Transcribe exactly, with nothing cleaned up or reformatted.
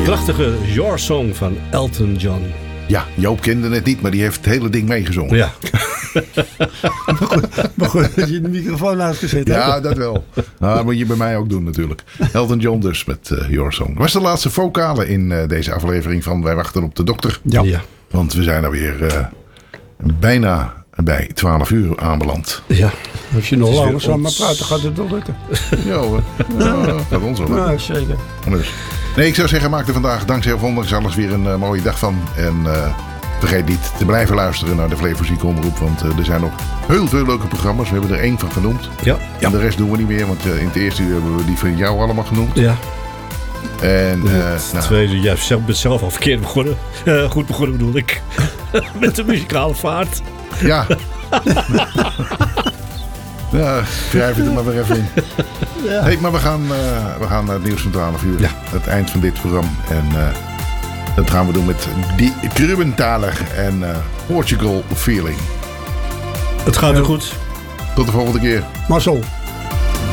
prachtige Your Song van Elton John. Ja, Joop kende het niet, maar die heeft het hele ding meegezongen. Ja. Maar goed, dat je de microfoon uitgezet hebt. Ja, dat wel. Nou, dat moet je bij mij ook doen natuurlijk. Elton John dus met uh, Your Song. Dat was de laatste vocale in uh, deze aflevering van Wij Wachten op de Dokter. Ja. Ja. Want we zijn alweer uh, bijna bij twaalf uur aanbeland. Ja. Als je nog Het is langer weer samen ons- praat, dan gaat het wel lukken. Ja hoor. Ja, gaat ons wel lukken. Ja, zeker. Dus. Nee, ik zou zeggen, maak er vandaag dankzij ondanks alles weer een uh, mooie dag van. En uh, vergeet niet te blijven luisteren naar de Flevoziek Omroep. Want uh, er zijn nog heel veel leuke programma's. We hebben er één van genoemd. Ja. En de rest doen we niet meer. Want uh, in het eerste uur hebben we die van jou allemaal genoemd. Ja. En uh, Het nou, tweede, jij zelf, bent zelf al verkeerd begonnen. Uh, goed begonnen bedoel ik. Met de muzikale vaart. ja. Ja, wrijf het er maar weer even in. Ja. Hey, maar we gaan, uh, we gaan naar het nieuws van twaalf uur. Ja. Het eind van dit programma. En uh, dat gaan we doen met Die Grubenthaler en uh, Portugal Feeling. Het gaat weer goed. Tot de volgende keer. Marcel.